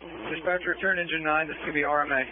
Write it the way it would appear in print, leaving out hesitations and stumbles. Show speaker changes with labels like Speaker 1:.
Speaker 1: Dispatch, return engine 9. This is going to be RMA.